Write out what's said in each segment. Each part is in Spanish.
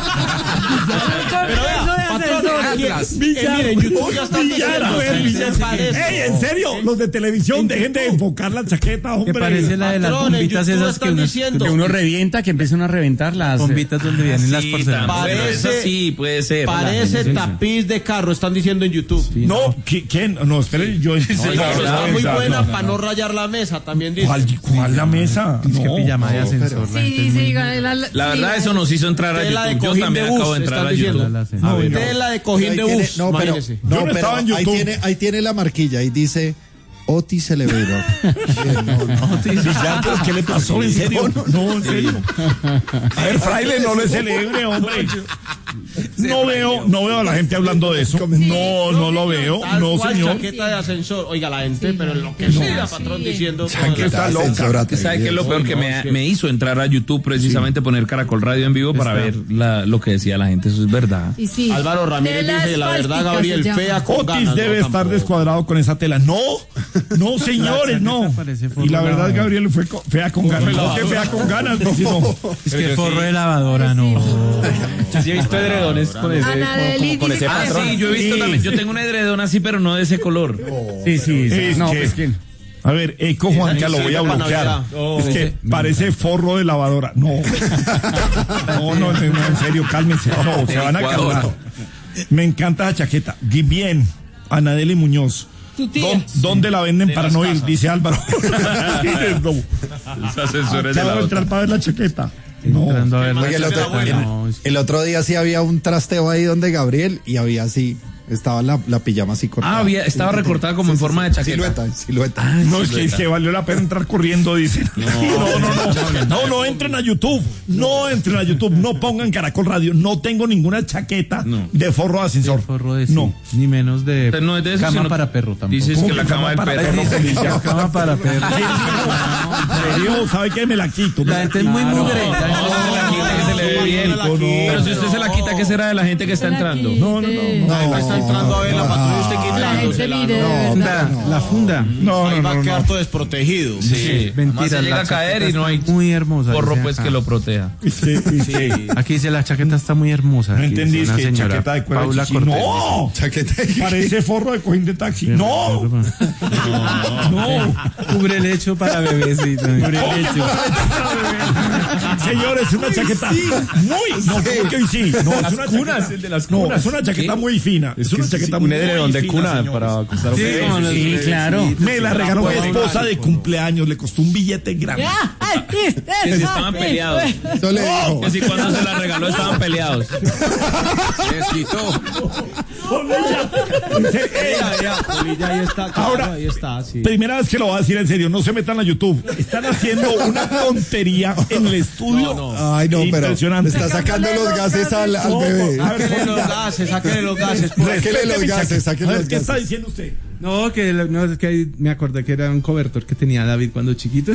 Pero vea, miren, YouTube ya está en serio, los de televisión, dejen de enfocar la chaqueta, hombre. Que parece la de las bombitas esas que uno revienta, que empiezan a reventar las bombitas donde vienen las porcelanas. Sí, puede ser. Parece tapiz de carro, están diciendo en YouTube. No, ¿quién? No, esperen, yo... Está muy buena para no rayar la mesa, también dice. ¿Cuál la mesa? Es que pijama de ascensor. Sí, la verdad, eso nos hizo entrar a YouTube. Yo también acabo de entrar a YouTube. Tela de cojín de bus. No, pero ahí tiene la marquilla y dice Otis Elevator. ¿Pero qué le pasó? ¿En serio? No, en serio. A ver, fraile, no le celebre, hombre. No veo a la gente hablando de eso. No lo veo. No, señor. Chaqueta de ascensor. Oiga, la gente, pero lo que sea, patrón, diciendo. Chaqueta loca. ¿Sabe qué es lo peor? Que me hizo entrar a YouTube precisamente poner Caracol Radio en vivo para ver lo que decía la gente. Eso es verdad. Álvaro Ramírez dice, la verdad, Gabriel, fea con ganas. Otis debe estar descuadrado con esa tela. No, señores, no. Y la verdad, Gabriel fue fea con ganas. No, que fea con ganas, no, sino. Es que forro de lavadora, no. Yo sí he visto edredones con ese patrón. Sí, yo he visto también. Yo tengo un edredón así, pero no de ese color. Sí. No, pues quién. A ver, Eco Juanca, lo voy a bloquear. Es que parece forro de lavadora. No, en serio, cálmense. No, se van a calmar. Me encanta la chaqueta. Bien, Anadeli Muñoz. ¿Dónde la venden para no ir? Dice Álvaro. Los ascensores de la entrar para ver la chaqueta. El otro día sí había un trasteo ahí donde Gabriel y había así. Estaba la pijama así cortada. Estaba recortada como en forma de chaqueta. Silueta. Es que valió la pena entrar corriendo, dicen. No entren a YouTube. No pongan Caracol Radio. No tengo ninguna chaqueta de forro de ascensor. Ni menos de cama para perro tampoco. Dices que la cama del perro. Cama para perro. ¿Sabe qué? Me la quito. La gente es muy mugreta. Pero si usted se la quita, ¿qué será de la gente que está entrando? No. Está entrando a ver la patrulla, usted quitándosela. La funda. Ahí va a quedar todo desprotegido. Sí, mentira. Llega a caer y no hay muy hermosa. Porro pues que lo proteja. Sí. Aquí dice la chaqueta está muy hermosa. No entendí, es que chaqueta de cuero. Paula Cortés. No, parece forro de cojín de taxi. No. Cubre lecho para bebés. Señores, es una chaqueta es una chaqueta muy fina. Es una chaqueta muy fina. Un edredón de cuna para acostar a un bebé. Sí, claro. Me la regaló mi esposa de cumpleaños. Le costó un billete grande. Que si estaban peleados. Eso le dijo. Que si cuando se la regaló estaban peleados. Ahora, primera vez que lo voy a decir en serio. No se metan a YouTube. Están haciendo una tontería en el estudio. Ay, no, pero impresionante. está sacando los gases al bebé. A ver, sáquenle los gases. Sáquenle los gases. ¿Qué está diciendo usted? No, es que me acordé que era un cobertor que tenía David cuando chiquito.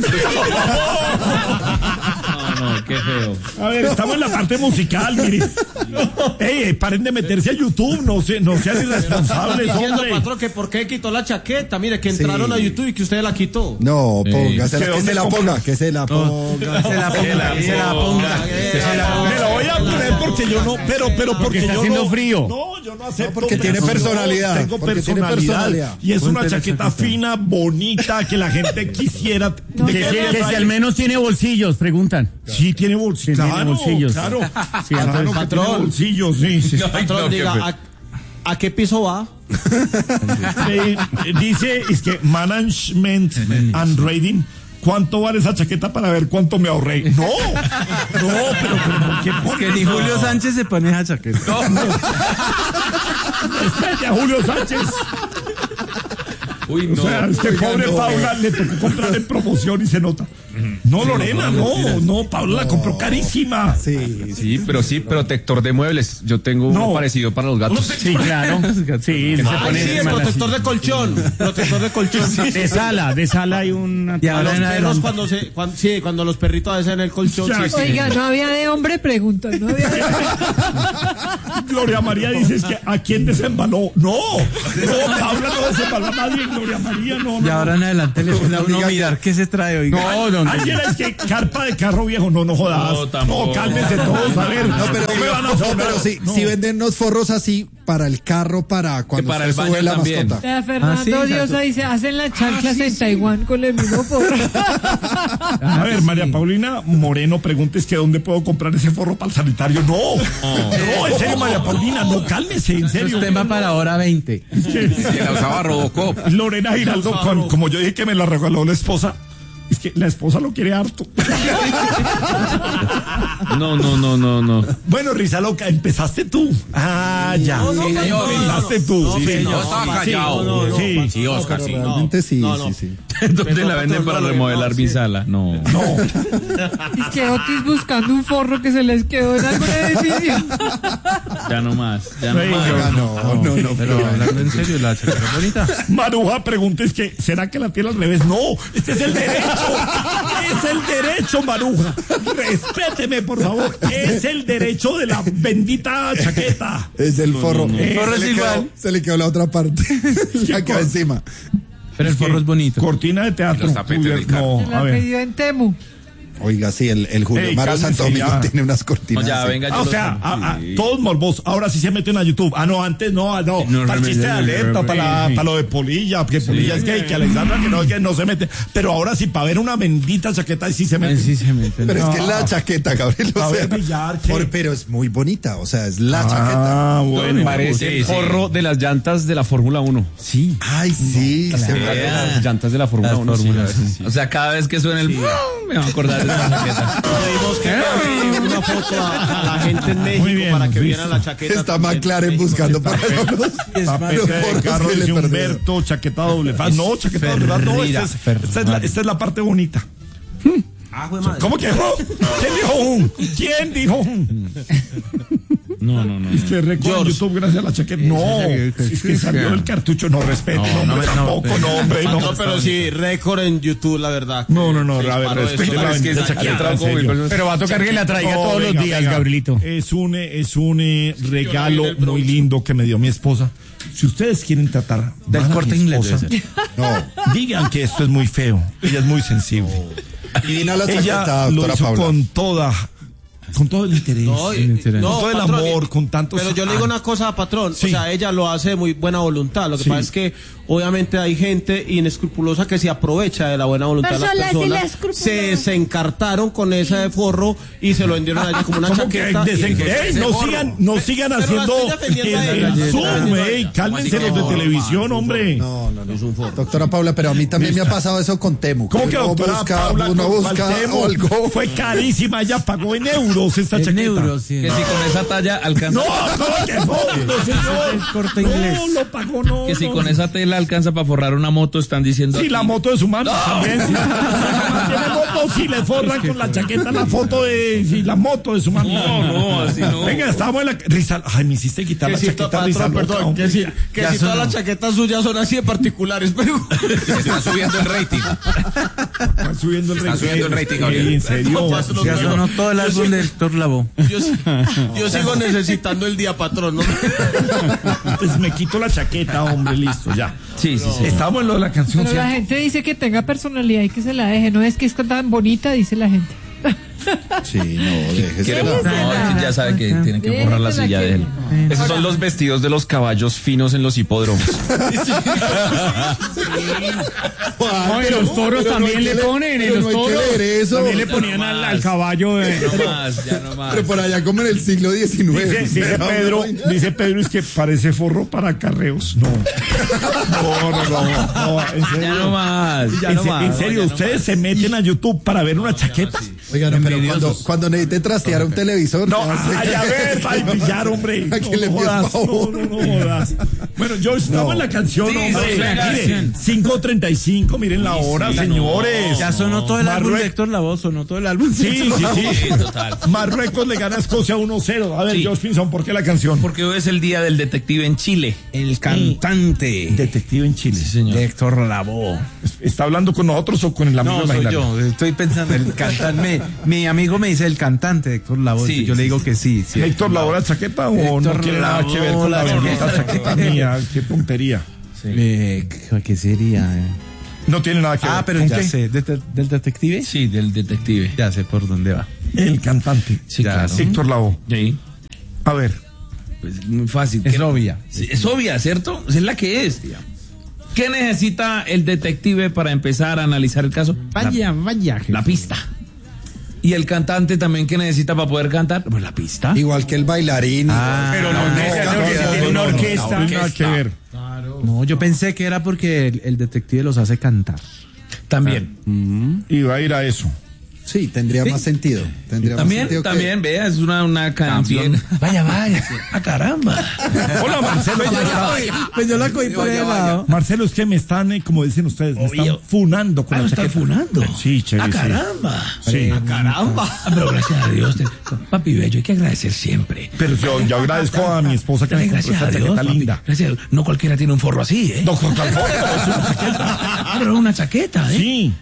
No, qué feo. A ver, estamos en la parte musical, mire. Paren de meterse a YouTube, no sean irresponsables, hombre. Patrón, que por qué quitó la chaqueta, mire, que entraron a YouTube y que usted la quitó. No, póngasela, que se la ponga. Me la voy a poner porque yo no, pero porque está yo haciendo frío. No, yo no acepto. Porque tiene personalidad. Tengo personalidad. Y es una chaqueta fina, bonita, que la gente quisiera. Que si al menos tiene bolsillos, preguntan. Sí, tiene bolsillos. Claro. Sí, que tiene bolsillos, sí. Patrón, diga, ¿a qué piso va? Dice, es que Management and Rating. ¿Cuánto vale esa chaqueta para ver cuánto me ahorré? No, pero ¿qué es que ni Julio Sánchez se pone esa chaqueta. Espérate a Julio Sánchez. Uy, no. O sea, pobre Paula le tocó comprar en promoción y se nota. No, Lorena, no, Paula la compró carísima. Sí, pero protector de muebles. Yo tengo uno parecido para los gatos. Sí, claro. Sí, protector de colchón. De sala hay una. Y ahora los perros cuando los perritos a veces en el colchón. Oiga, no había de hombre, pregunta. No había de Gloria María dice que ¿a quién desembaló? No, Paula no desembaló a nadie. Gloria María, no. Y ahora en adelante le pone a uno mirar qué se trae. Oiga. No. Ángela, es que carpa de carro viejo, no jodas. No, cálmense todos, a ver. Pero si venden unos forros así para el carro, para cuando para el sube la también. mascota. Fernando Diosa dice, hacen las chanclas en Taiwán con el mismo forro. A ver, María Paulina Moreno pregunta, es que ¿dónde puedo comprar ese forro para el sanitario? No, en serio, María Paulina, no, cálmese, en serio. Es tema para hora 20. Se la usaba Robocop. Lorena Giraldo, como yo dije que me la regaló la esposa, es que la esposa lo quiere harto. No. Bueno, Risa Loca, empezaste tú. Ah, ya. Empezaste tú. Yo estaba callado. Sí, Oscar, sí. Realmente sí. ¿Dónde la venden para remodelar mi sala? No. Es que Otis buscando un forro que se les quedó en algún edificio. Ya no más. No. Pero hablando en serio, la chaqueta es bonita. Maruja pregunta, es que ¿será que la tiene al revés? No, este es el derecho. Es el derecho, Maruja. Respéteme, por favor. Es el derecho de la bendita chaqueta. Es el forro. El forro es igual. Se le quedó la otra parte. Ya quedó encima. Pero el forro es bonito. Cortina de teatro. Los tapetes de no, Se la pidió en Temu. Oiga, sí, el Julio Mario Santo Domingo tiene unas cortinas. No, ya, venga, o sea, todos morbosos. Ahora sí se meten a YouTube. Antes no. Para el chiste de alerta, para lo de Polilla, que Polilla es gay, que Alexandra que no se mete. Pero ahora sí, para ver una bendita chaqueta, sí se meten. Sí se meten. Pero es que la chaqueta, Gabriel, pero es muy bonita, o sea, es la chaqueta. Bueno. Parece el forro de las llantas de la Fórmula 1. Sí. Ay, sí. Las llantas de la Fórmula 1. O sea, cada vez que suena el... Me va a acordar de la chaqueta. Pedimos que envíe una foto a la gente en México para que vieran la chaqueta. Está McLaren buscando para tapete de carro de Humberto, chaqueta doble faz. No, chaqueta doble faz, no. Esta es la parte bonita. ¿Cómo que no? ¿Quién dijo? No. Es que récord en YouTube gracias a la chaqueta. No, es que salió el cartucho. No, respeto. Tampoco, hombre. No, pero sí, récord en YouTube, la verdad. No, a ver, respete la chaqueta. Pero va a tocar que la traiga todos los días, Gabrielito. Es un regalo muy lindo que me dio mi esposa. Si ustedes quieren tratar del Corte Inglés, digan que esto es muy feo. Ella es muy sensible. Divina la chaqueta, doctora lo hizo Paula. con todo el interés, con todo el patrón, amor, con tantos... Pero yo le digo una cosa, patrón, sí. o sea, ella lo hace de muy buena voluntad, lo que pasa es que obviamente hay gente inescrupulosa que se aprovecha de la buena voluntad de las personas, se encartaron con ese forro y se lo vendieron a ella como una chaqueta. No sigan haciendo el Zoom, cálmense los de televisión, hombre. No. Es un forro. Doctora Paula, pero a mí también me ha pasado eso con Temu. ¿Cómo que doctora Paula uno busca algo? Fue carísima, ella pagó en euros esta chaqueta. Que si con esa talla alcanza... No, que no, señor. Corte Inglés. No, lo pagó, no. Que si con esa tela alcanza para forrar una moto, están diciendo... Sí, aquí. la moto de su mano también. Si tiene moto, si le forran con la chaqueta la foto de... Sí, la moto de su mano. No, así no. Venga, estábamos en la... Risa, ay, me hiciste quitar la chaqueta, Risa. Perdón, que si todas las chaquetas suyas son así de particulares, pero... Están subiendo el rating. Están subiendo el rating, Gabriel. En serio. Ya sonó todo el álbum de Héctor Lavoe. Yo sigo necesitando el día, patrón, ¿no? Pues me quito la chaqueta, hombre, listo, ya. Sí. Estamos en lo de la canción. Pero la gente dice que tenga personalidad y que se la deje. No es que es tan bonita, dice la gente. Sí, no, déjese. No, ya sabe que tienen que borrar la silla de él. Esos son los vestidos de los caballos finos en los hipódromos. No, y los toros también le ponen, en los toros también le ponían al caballo de... Ya no más. Pero por allá como en el siglo XIX. Dice Pedro, es que parece forro para acarreos. No, en serio. Ya no más. En serio, ustedes se meten a YouTube para ver una chaqueta. Oigan, pero cuando necesite trastear un televisor. No, a ver, para pillar, hombre. ¿A quién le pidas favor? No jodas. Bueno, yo estamos en la canción, hombre. Miren, 5:35, miren la hora, señores. Ya sonó todo el álbum de Héctor Lavoe, sonó todo el álbum. Sí, total. Marruecos le gana a Escocia 1-0. A ver, Josh Pinson, ¿por qué la canción? Porque hoy es el día del detective en Chile. El cantante. Detective en Chile. Sí, señor. De Héctor Lavoe. ¿Está hablando con nosotros o con el amigo imaginario? No, soy yo. Estoy pensando en el cantante. Mi amigo me dice el cantante de Héctor Lavoe. Sí, yo le digo que sí. ¿Héctor Lavoe la chaqueta o no quiere nada que ver con la bendita chaqueta mía? Qué tontería. ¿Qué sería? No tiene nada que ver. Ah, pero ya sé. ¿Del detective? Sí, del detective. Ya sé por dónde va. El cantante. Sí, claro. Héctor Lavoe. Sí. A ver. Pues muy fácil. Es obvia. Sí, es obvia, ¿cierto? Es la que es. ¿Qué necesita el detective para empezar a analizar el caso? Vaya. La pista. ¿Y el cantante también qué necesita para poder cantar? Pues la pista. Igual que el bailarín. Pero Tiene una orquesta. No tiene nada que ver. No, yo pensé que era porque el detective los hace cantar. También. Y va a ir a eso. Sí, tendría más sentido. También, vea, es una canción. Vaya. ¡Ah, caramba! Hola, Marcelo. Pues yo la cogí por el lado. Marcelo, es que me están, como dicen ustedes, me están funando con la chaqueta. ¿Están funando? Sí, chévere. ¡Ah, caramba! Sí. ¡Ah, caramba! Pero gracias a Dios, papi bello, hay que agradecer siempre. Pero yo agradezco a mi esposa que me compró esta chaqueta linda. Gracias a Dios. No cualquiera tiene un forro así, ¿eh? Doctor Calfoy, es una chaqueta. Pero una chaqueta, ¿eh? Sí.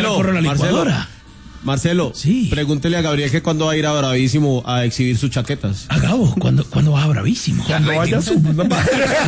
Marcelo, sí. Pregúntele a Gabriel que cuándo va a ir a Bravísimo a exhibir sus chaquetas. A Gabo, ¿cuándo va a Bravísimo? Cuando vaya a su...